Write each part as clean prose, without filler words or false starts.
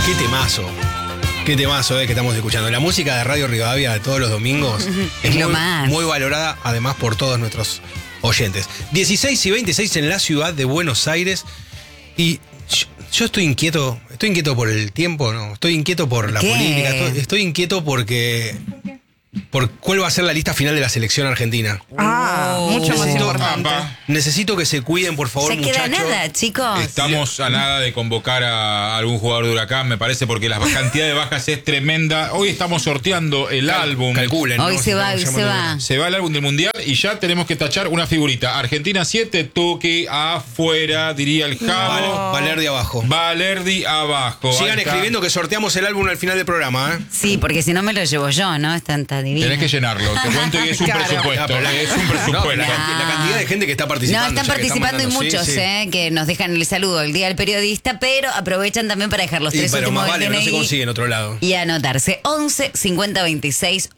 Qué temazo. Qué temazo que estamos escuchando. La música de Radio Rivadavia de todos los domingos es lo muy, más. muy valorada, además, por todos nuestros oyentes. 16 y 26 en la ciudad de Buenos Aires. Y yo estoy inquieto por el tiempo, ¿no? Estoy inquieto por la política, estoy inquieto por cuál va a ser la lista final de la selección argentina. Mucho más importante. Necesito que se cuiden, por favor, Se queda muchachos. nada, chicos. Estamos a nada de convocar a algún jugador de Huracán, me parece, porque la cantidad de bajas es tremenda. Hoy estamos sorteando el álbum. Calculen. Hoy ¿no? se va, hoy se va. Se va el álbum del Mundial y ya tenemos que tachar una figurita. Argentina 7, Tuki afuera, diría el Javo. Valerdi abajo. Valerdi abajo. Sigan Ahí está. escribiendo que sorteamos el álbum al final del programa, ¿eh? Sí, porque si no me lo llevo yo, ¿no? Es tanta divina. Tenés que llenarlo, te cuento y es un Claro. presupuesto. Es un presupuesto. La cantidad de gente que está No, participando. están ya que participando y mandando, muchos, sí, sí. que nos dejan el saludo el día del periodista, pero aprovechan también para dejar los Y, tres pero últimos más vale, del no se DNI consigue en otro lado. y anotarse 11 50 26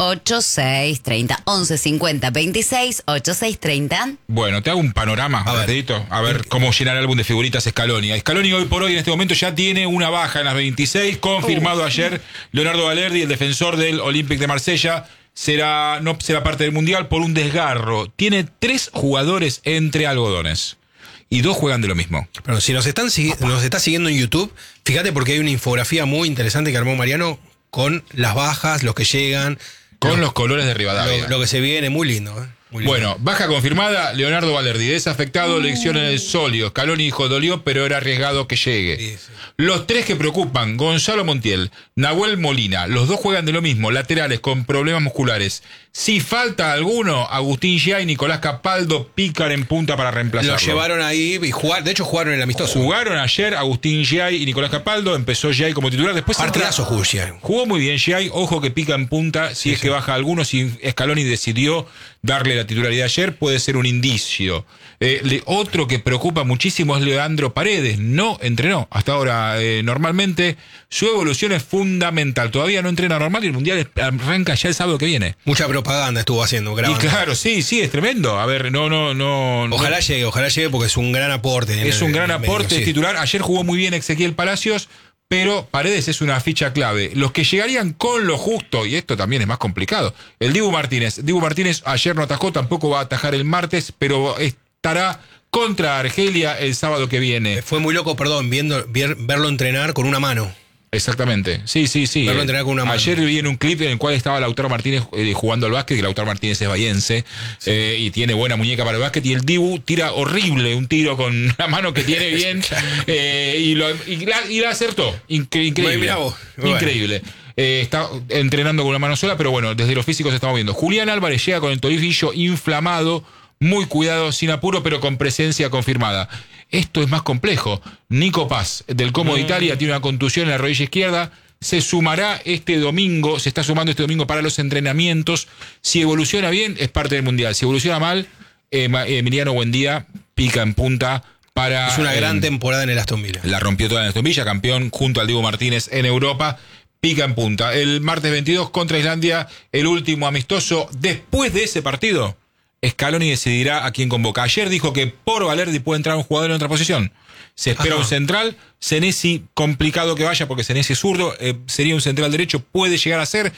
86 30. 11 50 26 86 30. Bueno, te hago un panorama, A ver. rapidito, a ver cómo llenar el álbum de figuritas Scaloni. Scaloni hoy por hoy, en este momento, ya tiene una baja en las 26, confirmado ayer. Leonardo Valerdi, el defensor del Olympique de Marsella, no será parte del Mundial por un desgarro. Tiene 3 jugadores entre algodones y 2 juegan de lo mismo. Pero si nos está siguiendo en YouTube, fíjate porque hay una infografía muy interesante que armó Mariano con las bajas, los que llegan, Con los colores de Rivadavia. lo que se viene, muy lindo, ¿eh? Muy lindo. Bueno, baja confirmada, Leonardo Valerdi, desafectado, lección en el solio. Scaloni dijo, dolió, pero era arriesgado que llegue. Sí, sí. Los 3 que preocupan, Gonzalo Montiel, Nahuel Molina, los 2 juegan de lo mismo, laterales con problemas musculares. Si falta alguno, Agustín Giai y Nicolás Capaldo pican en punta para reemplazarlo. Lo llevaron ahí y de hecho jugaron el amistoso. Jugaron ayer Agustín Giai y Nicolás Capaldo, empezó Giai como titular, después Partidazo jugó muy bien Giai, ojo que pica en punta, si es que baja alguno, si Scaloni decidió darle la titularidad ayer, puede ser un indicio. Otro que preocupa muchísimo es Leandro Paredes, no entrenó hasta ahora normalmente, su evolución es fundamental, todavía no entrena normal y el Mundial arranca ya el sábado que viene. Mucha propaganda estuvo haciendo, Y grabando. claro, sí, es tremendo. A ver, Ojalá llegue porque es un gran aporte. Es un gran aporte, sí. titular. Ayer jugó muy bien Ezequiel Palacios, pero Paredes es una ficha clave. Los que llegarían con lo justo, y esto también es más complicado, el Dibu Martínez. Dibu Martínez ayer no atajó, tampoco va a atajar el martes, pero estará contra Argelia el sábado que viene. Fue muy loco, perdón, verlo entrenar con una mano. Exactamente, sí. Verlo entrenar con una mano. Ayer vi en un clip en el cual estaba Lautaro Martínez jugando al básquet, que Lautaro Martínez es bahiense, y tiene buena muñeca para el básquet, y el Dibu tira horrible un tiro con la mano que tiene bien, y la acertó. Increíble. Mirá vos. Increíble. Está entrenando con una mano sola, pero bueno, desde los físicos estamos viendo. Julián Álvarez llega con el tobillo inflamado, muy cuidado, sin apuro, pero con presencia confirmada. Esto es más complejo. Nico Paz, del Como de Italia, tiene una contusión en la rodilla izquierda. Se está sumando este domingo para los entrenamientos. Si evoluciona bien, es parte del Mundial. Si evoluciona mal, Emiliano Buendía pica en punta para... Es una gran temporada en el Aston Villa. La rompió toda en Aston Villa, campeón junto al Dibu Martínez en Europa. Pica en punta. El martes 22 contra Islandia, el último amistoso. Después de ese partido, Scaloni decidirá a quién convoca. Ayer dijo que por Valerdi puede entrar un jugador en otra posición. Se espera un central. Senesi, complicado que vaya porque Senesi es zurdo. Sería un central derecho. Puede llegar a ser.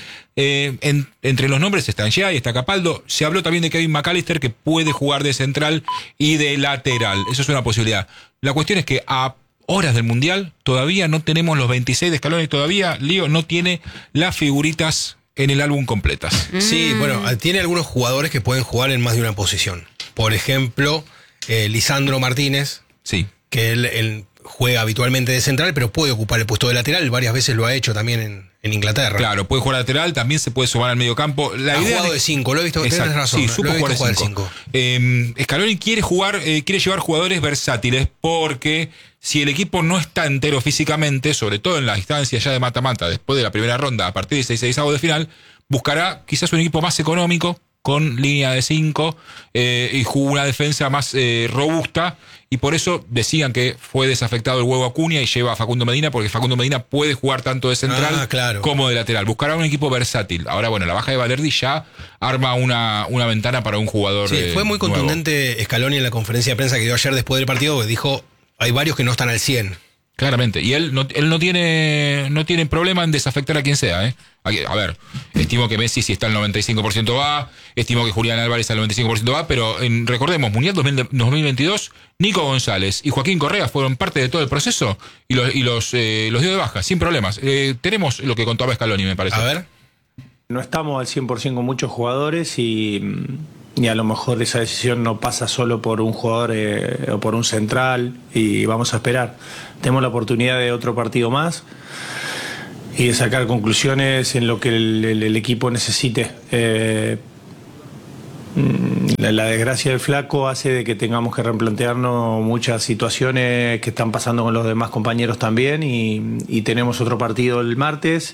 Entre los nombres está Giai, está Capaldo. Se habló también de Kevin McAllister, que puede jugar de central y de lateral. Eso es una posibilidad. La cuestión es que a horas del Mundial todavía no tenemos los 26 de Scaloni. Todavía Lío no tiene las figuritas en el álbum completas. Sí, bueno, tiene algunos jugadores que pueden jugar en más de una posición. Por ejemplo, Lisandro Martínez, Sí. que él juega habitualmente de central, pero puede ocupar el puesto de lateral. Varias veces lo ha hecho también en Inglaterra. Claro, puede jugar lateral, también se puede sumar al medio campo. La Ha idea jugado de 5, lo he visto, Exacto, tenés razón. sí, Lo supo he visto jugar de cinco. 5. Scaloni quiere llevar jugadores versátiles porque si el equipo no está entero físicamente, sobre todo en la instancia ya de mata-mata, después de la primera ronda, a partir de 16avos de final, buscará quizás un equipo más económico, con línea de 5 y una defensa más robusta, y por eso decían que fue desafectado el huevo Acuña y lleva a Facundo Medina, porque Facundo Medina puede jugar tanto de central como de lateral. Buscará un equipo versátil. Ahora, bueno, la baja de Valerdi ya arma una ventana para un jugador. Sí, fue muy contundente nuevo. Scaloni en la conferencia de prensa que dio ayer después del partido, que dijo, hay varios que no están al 100. Claramente. Y él no tiene problema en desafectar a quien sea, ¿eh? A ver, estimo que Messi, si está al 95% va, estimo que Julián Álvarez al 95% va, pero recordemos, Mundial 2022, Nico González y Joaquín Correa fueron parte de todo el proceso y los dio de baja, sin problemas. Tenemos lo que contaba Scaloni, me parece. A ver. No estamos al 100% con muchos jugadores y a lo mejor esa decisión no pasa solo por un jugador o por un central y vamos a esperar. Tenemos la oportunidad de otro partido más y de sacar conclusiones en lo que el equipo necesite. La desgracia del Flaco hace de que tengamos que replantearnos muchas situaciones que están pasando con los demás compañeros también y tenemos otro partido el martes.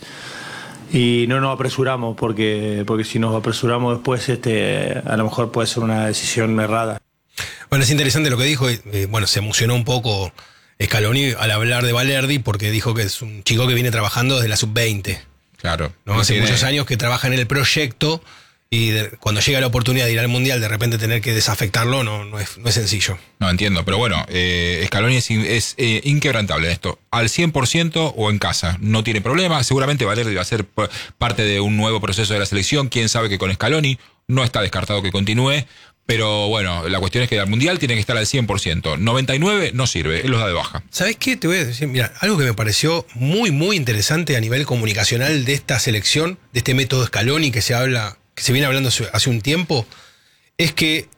Y no nos apresuramos porque si nos apresuramos después a lo mejor puede ser una decisión errada. Bueno, es interesante lo que dijo. Bueno, se emocionó un poco Scaloni al hablar de Valerdi porque dijo que es un chico que viene trabajando desde la sub-20. Claro. ¿No? Hace muchos años que trabaja en el proyecto y cuando llega la oportunidad de ir al Mundial, de repente tener que desafectarlo no es sencillo. No, entiendo, pero bueno, Scaloni es inquebrantable en esto. Al 100% o en casa, no tiene problema. Seguramente Valerdi va a ser parte de un nuevo proceso de la selección. Quién sabe que con Scaloni no está descartado que continúe. Pero bueno, la cuestión es que al Mundial tiene que estar al 100%. 99 no sirve, él los da de baja. ¿Sabés qué? Te voy a decir, mira, algo que me pareció muy, muy interesante a nivel comunicacional de esta selección, de este método Scaloni que se viene hablando hace un tiempo, es que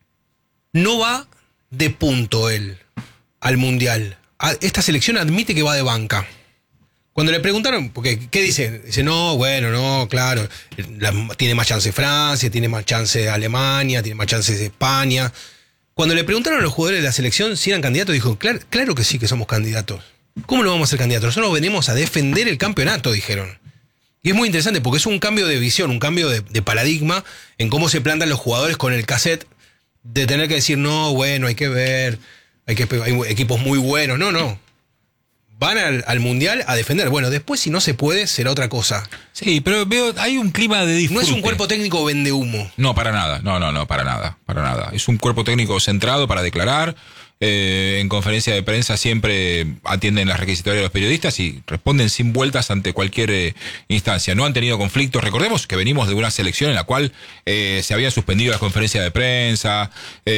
no va de punto él al Mundial. Esta selección admite que va de banca. Cuando le preguntaron, porque ¿qué dice? Dice, no, bueno, no, claro, tiene más chance Francia, tiene más chance Alemania, tiene más chance de España. Cuando le preguntaron a los jugadores de la selección si eran candidatos, dijo, claro que sí que somos candidatos. ¿Cómo no vamos a ser candidatos? Nosotros venimos a defender el campeonato, dijeron. Y es muy interesante porque es un cambio de visión, un cambio de paradigma en cómo se plantan los jugadores con el cassette, de tener que decir, no, bueno, hay que ver, hay equipos muy buenos. No. Van al Mundial a defender. Bueno, después si no se puede, será otra cosa. Sí, pero hay un clima de disfrute. No es un cuerpo técnico vende humo. No, para nada. No, para nada. Es un cuerpo técnico centrado para declarar. En conferencia de prensa siempre atienden las requisitorias de los periodistas y responden sin vueltas ante cualquier instancia. No han tenido conflictos. Recordemos que venimos de una selección en la cual se habían suspendido las conferencias de prensa,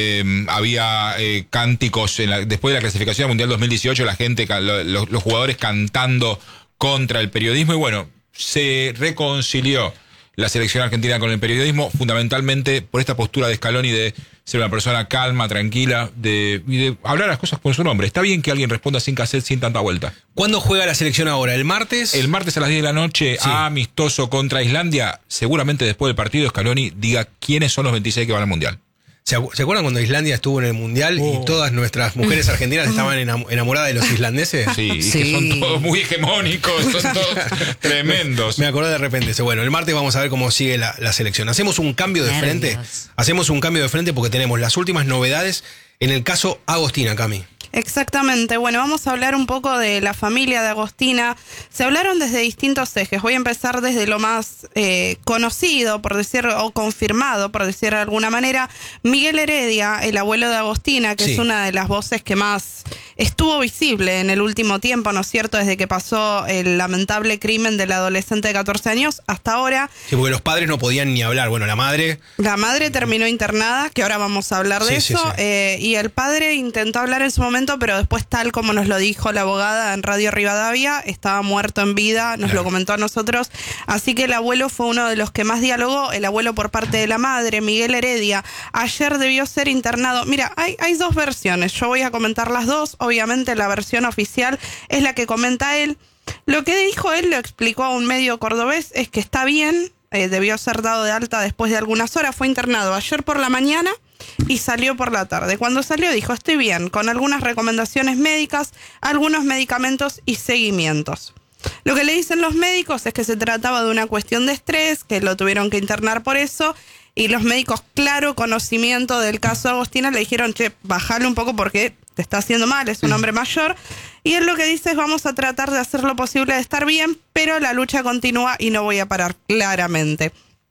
había cánticos después de la clasificación al Mundial 2018, la gente, los jugadores cantando contra el periodismo y bueno, se reconcilió la selección argentina con el periodismo fundamentalmente por esta postura de Scaloni de ser una persona calma, tranquila, y de hablar las cosas por su nombre. Está bien que alguien responda sin cassette, sin tanta vuelta. ¿Cuándo juega la selección ahora? ¿El martes? El martes a las 10 de la noche, sí. Amistoso contra Islandia. Seguramente después del partido Scaloni diga quiénes son los 26 que van al Mundial. ¿Se acuerdan cuando Islandia estuvo en el Mundial y todas nuestras mujeres argentinas estaban enamoradas de los islandeses? Sí, y que son todos muy hegemónicos, son todos tremendos. Me acordé de repente. Bueno, el martes vamos a ver cómo sigue la selección. Hacemos un cambio de frente. Hacemos un cambio de frente porque tenemos las últimas novedades en el caso Agostina, Cami. Exactamente. Bueno, vamos a hablar un poco de la familia de Agostina. Se hablaron desde distintos ejes. Voy a empezar desde lo más conocido, por decir, o confirmado, por decir de alguna manera. Miguel Heredia, el abuelo de Agostina, que sí, es una de las voces que más estuvo visible en el último tiempo, ¿no es cierto? Desde que pasó el lamentable crimen del adolescente de 14 años hasta ahora. Sí, porque los padres no podían ni hablar. Bueno, la madre terminó internada, que ahora vamos a hablar de eso. Sí. Y el padre intentó hablar en su momento, pero después, tal como nos lo dijo la abogada en Radio Rivadavia, estaba muerto en vida, nos lo comentó a nosotros. Así que el abuelo fue uno de los que más dialogó, el abuelo por parte de la madre, Miguel Heredia. Ayer debió ser internado. Mira, hay dos versiones, yo voy a comentar las dos. Obviamente la versión oficial es la que comenta él. Lo que dijo él, lo explicó a un medio cordobés, es que está bien, debió ser dado de alta después de algunas horas, fue internado ayer por la mañana y salió por la tarde. Cuando salió dijo, estoy bien, con algunas recomendaciones médicas, algunos medicamentos y seguimientos. Lo que le dicen los médicos es que se trataba de una cuestión de estrés, que lo tuvieron que internar por eso, y los médicos, claro conocimiento del caso Agostina, le dijeron, che, bajale un poco porque te está haciendo mal, es un hombre mayor. Y él lo que dice es, vamos a tratar de hacer lo posible de estar bien, pero la lucha continúa y no voy a parar, claramente.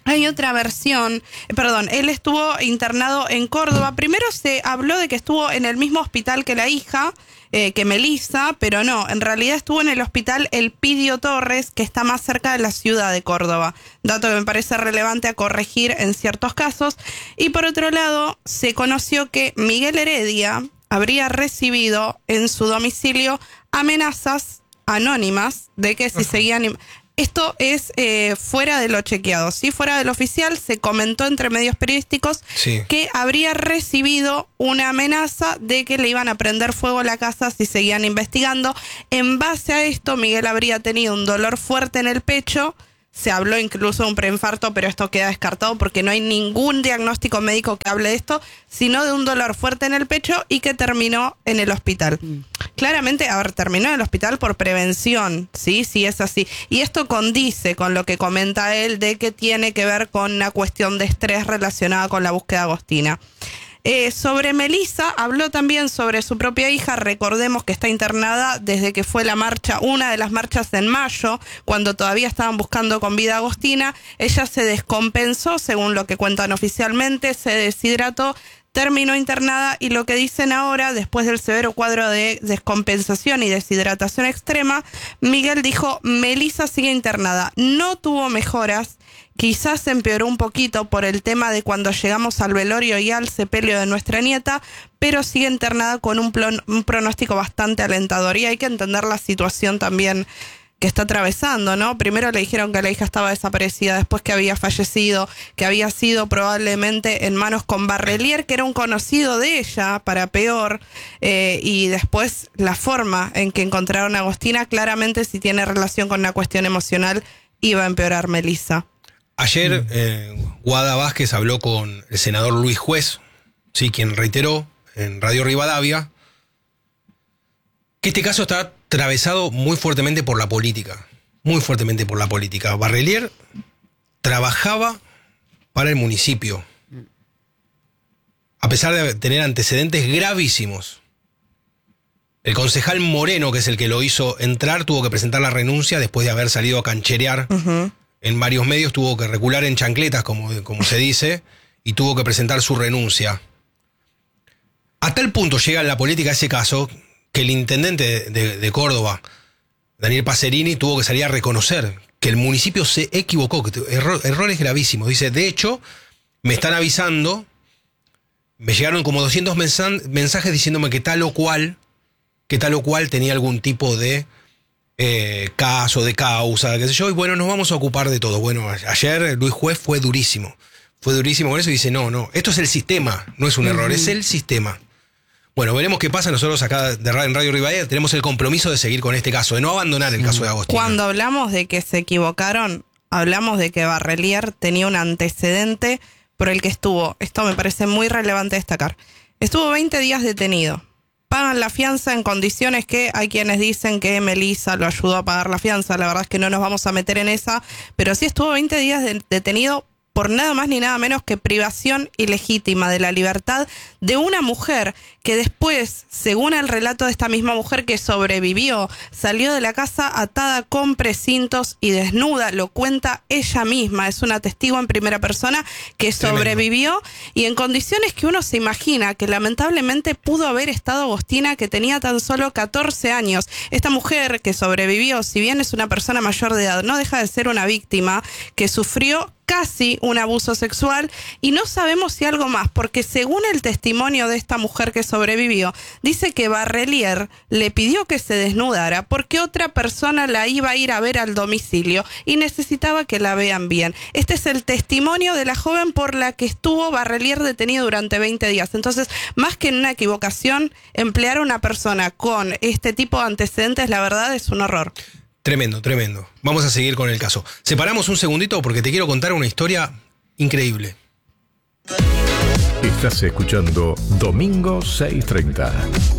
Hay otra versión, él estuvo internado en Córdoba. Primero se habló de que estuvo en el mismo hospital que la hija, que Melissa, pero no, en realidad estuvo en el hospital Elpidio Torres, que está más cerca de la ciudad de Córdoba. Dato que me parece relevante a corregir en ciertos casos. Y por otro lado, se conoció que Miguel Heredia habría recibido en su domicilio amenazas anónimas de que si seguían... Esto es fuera de lo chequeado, ¿sí? Fuera de lo oficial, se comentó entre medios periodísticos que habría recibido una amenaza de que le iban a prender fuego a la casa si seguían investigando. En base a esto, Miguel habría tenido un dolor fuerte en el pecho. Se habló incluso de un preinfarto, pero esto queda descartado porque no hay ningún diagnóstico médico que hable de esto, sino de un dolor fuerte en el pecho y que terminó en el hospital. Claramente, terminó en el hospital por prevención, ¿sí? Sí, es así. Y esto condice con lo que comenta él de que tiene que ver con una cuestión de estrés relacionada con la búsqueda agostina. Sobre Melissa, habló también sobre su propia hija. Recordemos que está internada desde que fue la marcha, una de las marchas en mayo, cuando todavía estaban buscando con vida a Agostina. Ella se descompensó, según lo que cuentan oficialmente, se deshidrató, terminó internada y lo que dicen ahora, después del severo cuadro de descompensación y deshidratación extrema, Miguel dijo, Melissa sigue internada, no tuvo mejoras. Quizás empeoró un poquito por el tema de cuando llegamos al velorio y al sepelio de nuestra nieta, pero sigue internada con un pronóstico bastante alentador. Y hay que entender la situación también que está atravesando, ¿no? Primero le dijeron que la hija estaba desaparecida, después que había fallecido, que había sido probablemente en manos con Barrelier, que era un conocido de ella, para peor, y después la forma en que encontraron a Agostina, claramente si tiene relación con una cuestión emocional, iba a empeorar Melissa. Ayer Guada Vázquez habló con el senador Luis Juez, sí, quien reiteró en Radio Rivadavia que este caso está atravesado muy fuertemente por la política. Muy fuertemente por la política. Barrelier trabajaba para el municipio, a pesar de tener antecedentes gravísimos. El concejal Moreno, que es el que lo hizo entrar, tuvo que presentar la renuncia después de haber salido a cancherear. En varios medios, tuvo que recular en chancletas, como se dice, y tuvo que presentar su renuncia. A tal punto llega en la política ese caso que el intendente de Córdoba, Daniel Pacerini, tuvo que salir a reconocer que el municipio se equivocó, que errores gravísimos. Dice, de hecho, me están avisando, me llegaron como 200 mensajes diciéndome que tal o cual tenía algún tipo de caso, de causa, qué sé yo, y bueno, nos vamos a ocupar de todo. Bueno, ayer Luis Juez fue durísimo con eso y dice, no, esto es el sistema, no es un error, es el sistema. Bueno, veremos qué pasa. Nosotros acá en Radio Rivadavia tenemos el compromiso de seguir con este caso, de no abandonar el caso de Agostina. Cuando hablamos de que se equivocaron, hablamos de que Barrelier tenía un antecedente por el que estuvo, esto me parece muy relevante destacar, estuvo 20 días detenido. Pagan la fianza en condiciones que hay quienes dicen que Melissa lo ayudó a pagar la fianza. La verdad es que no nos vamos a meter en esa, pero sí estuvo 20 días detenido por nada más ni nada menos que privación ilegítima de la libertad de una mujer que después, según el relato de esta misma mujer que sobrevivió, salió de la casa atada con precintos y desnuda. Lo cuenta ella misma, es una testigo en primera persona que sobrevivió y en condiciones que uno se imagina que lamentablemente pudo haber estado Agostina, que tenía tan solo 14 años. Esta mujer que sobrevivió, si bien es una persona mayor de edad, no deja de ser una víctima que sufrió casi un abuso sexual y no sabemos si algo más, porque según el testimonio de esta mujer que sobrevivió, dice que Barrelier le pidió que se desnudara porque otra persona la iba a ir a ver al domicilio y necesitaba que la vean bien. Este es el testimonio de la joven por la que estuvo Barrelier detenido durante 20 días. Entonces, más que en una equivocación, emplear a una persona con este tipo de antecedentes, la verdad es un horror. Tremendo. Vamos a seguir con el caso. Separamos un segundito porque te quiero contar una historia increíble. Estás escuchando Domingo 6:30.